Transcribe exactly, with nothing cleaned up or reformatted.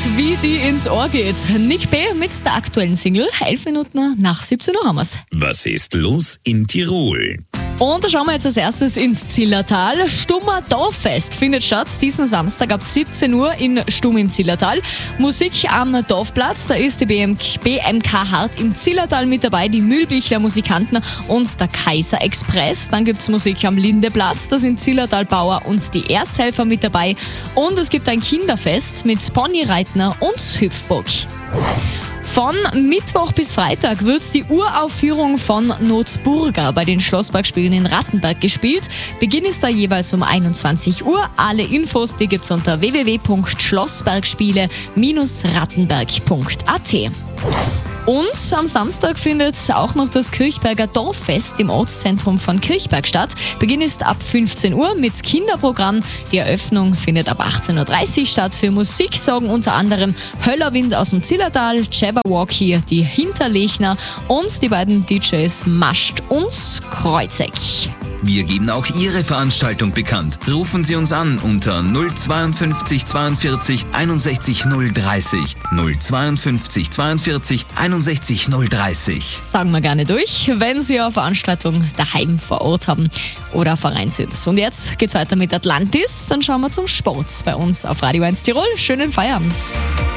wie die ins Ohr geht. Nick B. mit der aktuellen Single. Elf Minuten nach siebzehn Uhr haben wir's. Was ist los in Tirol? Und da schauen wir jetzt als erstes ins Zillertal. Stummer Dorffest findet statt diesen Samstag ab siebzehn Uhr in Stumm im Zillertal. Musik am Dorfplatz, da ist die B M K Hart im Zillertal mit dabei, die Mühlbichler Musikanten und der Kaiser Express. Dann gibt's Musik am Lindeplatz, da sind Zillertalbauer und die Ersthelfer mit dabei. Und es gibt ein Kinderfest mit Ponyreitner und Hüpfburg. Von Mittwoch bis Freitag wird die Uraufführung von Notsburger bei den Schlossparkspielen in Rattenberg gespielt. Beginn ist da jeweils um einundzwanzig Uhr. Alle Infos, die gibt's unter w w w punkt schlossbergspiele Bindestrich rattenberg punkt a t. Und am Samstag findet auch noch das Kirchberger Dorffest im Ortszentrum von Kirchberg statt. Beginn ist ab fünfzehn Uhr mit Kinderprogramm. Die Eröffnung findet ab achtzehn Uhr dreißig statt. Für Musik sorgen unter anderem Höllerwind aus dem Zillertal, Jabberwocky, die Hinterlechner und die beiden D Js Mascht und Kreuzeck. Wir geben auch Ihre Veranstaltung bekannt. Rufen Sie uns an unter null zweiundfünfzig zweiundvierzig einundsechzig null dreißig. null zweiundfünfzig zweiundvierzig einundsechzig null dreißig. Sagen wir gerne durch, wenn Sie eine Veranstaltung daheim vor Ort haben oder Verein sind. Und jetzt geht's weiter mit Atlantis. Dann schauen wir zum Sport bei uns auf Radio eins Tirol. Schönen Feierabend.